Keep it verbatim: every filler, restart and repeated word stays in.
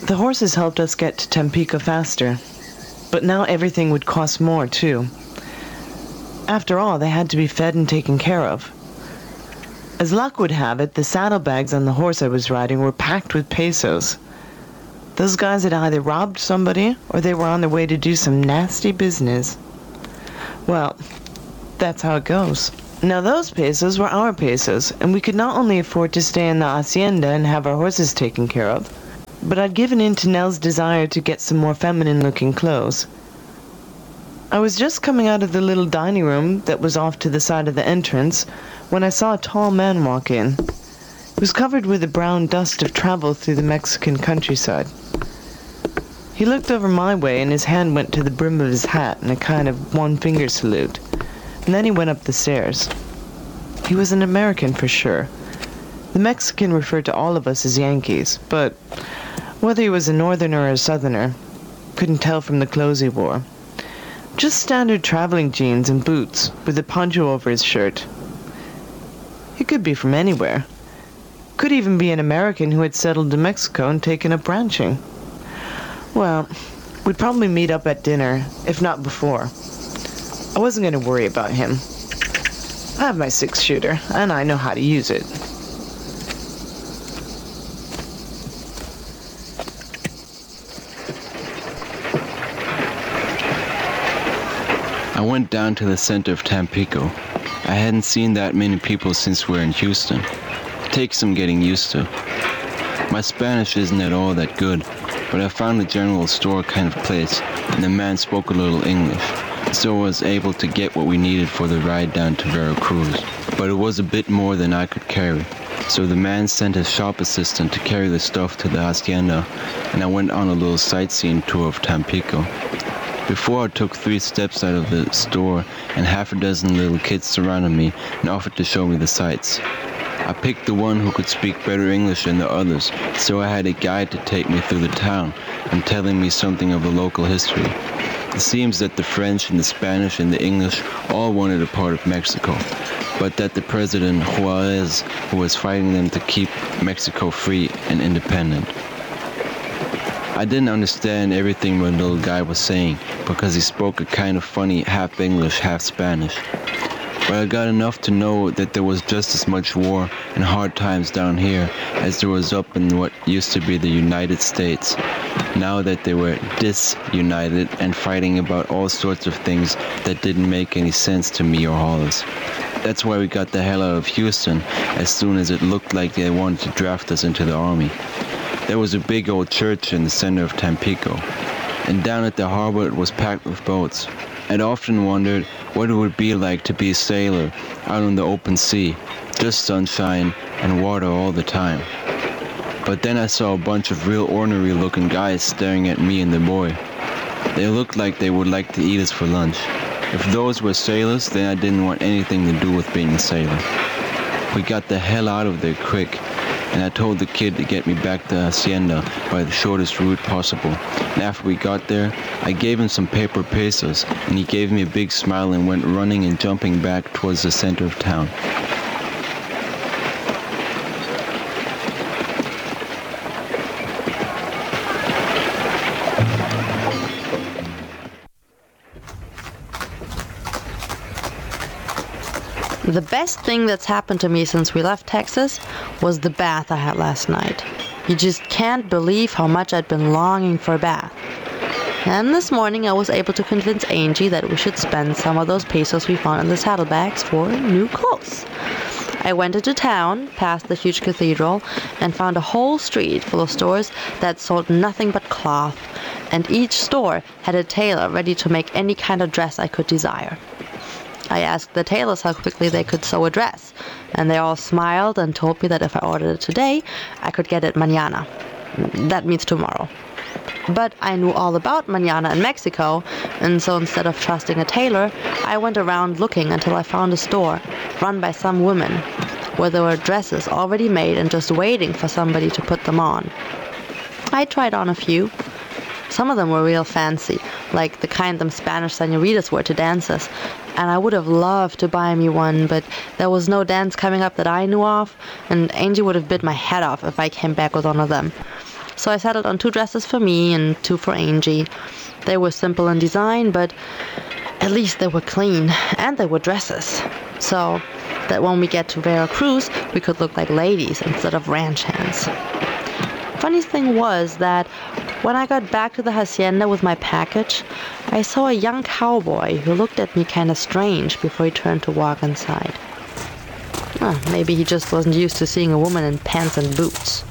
The horses helped us get to Tampico faster, but now everything would cost more, too. After all, they had to be fed and taken care of. As luck would have it, the saddlebags on the horse I was riding were packed with pesos. Those guys had either robbed somebody, or they were on their way to do some nasty business. Well, that's how it goes. Now those pesos were our pesos, and we could not only afford to stay in the hacienda and have our horses taken care of, but I'd given in to Nell's desire to get some more feminine-looking clothes. I was just coming out of the little dining room that was off to the side of the entrance when I saw a tall man walk in. He was covered with the brown dust of travel through the Mexican countryside. He looked over my way, and his hand went to the brim of his hat in a kind of one-finger salute, and then he went up the stairs. He was an American for sure. The Mexican referred to all of us as Yankees, but whether he was a northerner or a southerner, couldn't tell from the clothes he wore. Just standard traveling jeans and boots, with a poncho over his shirt. He could be from anywhere. Could even be an American who had settled in Mexico and taken up ranching. Well, we'd probably meet up at dinner, if not before. I wasn't going to worry about him. I have my six-shooter, and I know how to use it. I went down to the center of Tampico. I hadn't seen that many people since we were in Houston. It takes some getting used to. My Spanish isn't at all that good, but I found a general store kind of place, and the man spoke a little English, so I was able to get what we needed for the ride down to Veracruz. But it was a bit more than I could carry, so the man sent his shop assistant to carry the stuff to the hacienda, and I went on a little sightseeing tour of Tampico. Before I took three steps out of the store, and half a dozen little kids surrounded me and offered to show me the sights. I picked the one who could speak better English than the others, so I had a guide to take me through the town and telling me something of the local history. It seems that the French and the Spanish and the English all wanted a part of Mexico, but that the President Juarez, who was fighting them to keep Mexico free and independent. I didn't understand everything the little guy was saying, because he spoke a kind of funny half English, half Spanish. But I got enough to know that there was just as much war and hard times down here as there was up in what used to be the United States, now that they were disunited and fighting about all sorts of things that didn't make any sense to me or Hollis. That's why we got the hell out of Houston as soon as it looked like they wanted to draft us into the army. There was a big old church in the center of Tampico, and down at the harbor it was packed with boats. I'd often wondered what it would be like to be a sailor out on the open sea, just sunshine and water all the time. But then I saw a bunch of real ornery looking guys staring at me and the boy. They looked like they would like to eat us for lunch. If those were sailors, then I didn't want anything to do with being a sailor. We got the hell out of there quick, and I told the kid to get me back to the hacienda by the shortest route possible. And after we got there, I gave him some paper pesos, and he gave me a big smile and went running and jumping back towards the center of town. The best thing that's happened to me since we left Texas was the bath I had last night. You just can't believe how much I'd been longing for a bath. And this morning I was able to convince Angie that we should spend some of those pesos we found in the saddlebags for new clothes. I went into town, past the huge cathedral, and found a whole street full of stores that sold nothing but cloth, and each store had a tailor ready to make any kind of dress I could desire. I asked the tailors how quickly they could sew a dress, and they all smiled and told me that if I ordered it today, I could get it mañana. That means tomorrow. But I knew all about mañana in Mexico, and so instead of trusting a tailor, I went around looking until I found a store run by some women, where there were dresses already made and just waiting for somebody to put them on. I tried on a few. Some of them were real fancy, like the kind them Spanish señoritas wear to dances, and I would have loved to buy me one, but there was no dance coming up that I knew of, and Angie would have bit my head off if I came back with one of them. So I settled on two dresses for me and two for Angie. They were simple in design, but at least they were clean, and they were dresses. So that when we get to Vera Cruz, we could look like ladies instead of ranch hands. Funny thing was that when I got back to the hacienda with my package, I saw a young cowboy who looked at me kind of strange before he turned to walk inside. Oh, maybe he just wasn't used to seeing a woman in pants and boots.